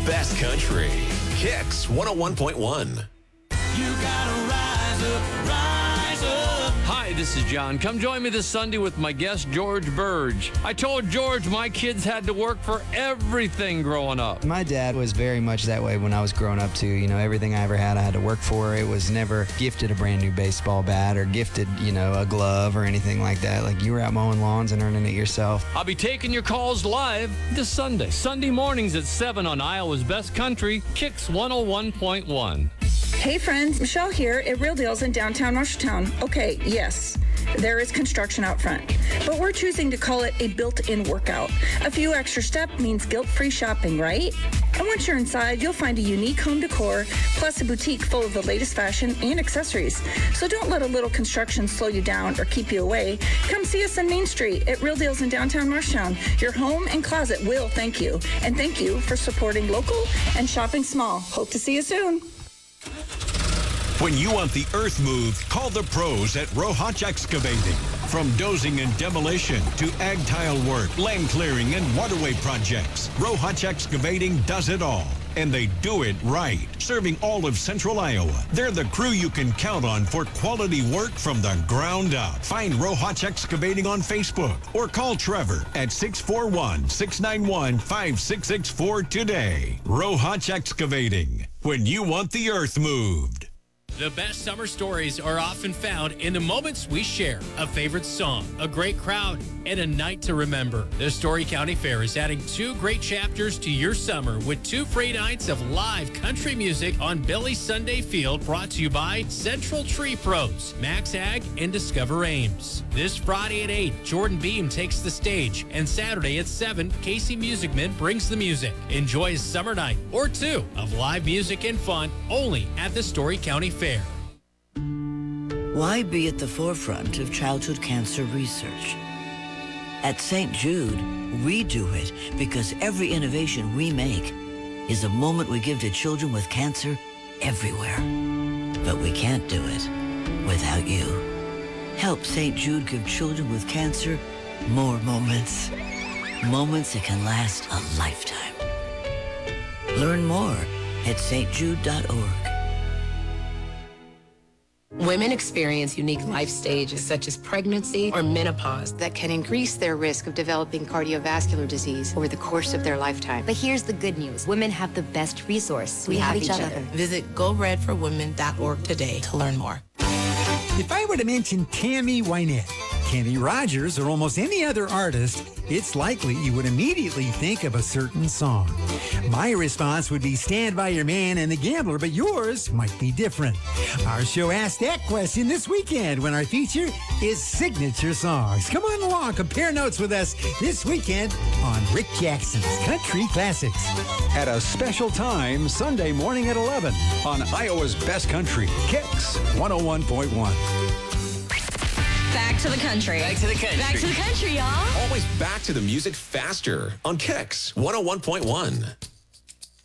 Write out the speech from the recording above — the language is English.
best country. Kicks 101.1. You gotta rise up, rise up. Hi, this is John. Come join me this Sunday with my guest, George Burge. I told George my kids had to work for everything growing up. My dad was very much that way when I was growing up, too. You know, everything I ever had, I had to work for. It was never gifted a brand new baseball bat or gifted, a glove or anything like that. Like, you were out mowing lawns and earning it yourself. I'll be taking your calls live this Sunday. Sunday mornings at 7 on Iowa's Best Country, Kicks 101.1. Hey friends, Michelle here at Real Deals in downtown Marshalltown. Okay, yes, there is construction out front, but we're choosing to call it a built-in workout. A few extra steps means guilt-free shopping, right? And once you're inside, you'll find a unique home decor, plus a boutique full of the latest fashion and accessories. So don't let a little construction slow you down or keep you away. Come see us on Main Street at Real Deals in downtown Marshalltown. Your home and closet will thank you. And thank you for supporting local and shopping small. Hope to see you soon. When you want the earth moved, call the pros at Rohach Excavating. From dozing and demolition to ag tile work, land clearing, and waterway projects, Rohach Excavating does it all. And they do it right, serving all of Central Iowa. They're the crew you can count on for quality work from the ground up. Find Rohach Excavating on Facebook or call Trevor at 641-691-5664 today. Rohach Excavating, when you want the earth moved. The best summer stories are often found in the moments we share. A favorite song, a great crowd, and a night to remember. The Story County Fair is adding 2 great chapters to your summer with 2 free nights of live country music on Billy Sunday Field, brought to you by Central Tree Pros, Max Ag, and Discover Ames. This Friday at 8, Jordan Beam takes the stage, and Saturday at 7, Casey Musicman brings the music. Enjoy a summer night or 2 of live music and fun only at the Story County Fair. Why be at the forefront of childhood cancer research? At St. Jude, we do it because every innovation we make is a moment we give to children with cancer everywhere. But we can't do it without you. Help St. Jude give children with cancer more moments. Moments that can last a lifetime. Learn more at stjude.org. Women experience unique life stages such as pregnancy or menopause that can increase their risk of developing cardiovascular disease over the course of their lifetime. But here's the good news. Women have the best resource. We have each other. Visit GoRedForWomen.org today to learn more. If I were to mention Tammy Wynette, Kenny Rogers, or almost any other artist, it's likely you would immediately think of a certain song. My response would be Stand By Your Man and The Gambler, but yours might be different. Our show asked that question this weekend when our feature is Signature Songs. Come on along, compare notes with us this weekend on Rick Jackson's Country Classics. At a special time, Sunday morning at 11 on Iowa's Best Country, Kicks 101.1. Back to the country. Back to the country. Back to the country, y'all. Always back to the music faster on Kicks 101.1.